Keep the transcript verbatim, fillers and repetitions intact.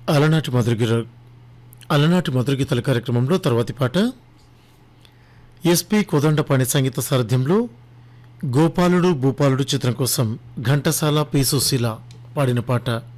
అలనాటి మధురగిర అలనాటి మధురగీతల కార్యక్రమంలో తర్వాతి పాట ఎస్పి కోదండపాణి సంగీత సారథ్యంలో గోపాలుడు భూపాలుడు చిత్రం కోసం ఘంటసాల పి సుశీల పాడిన పాట.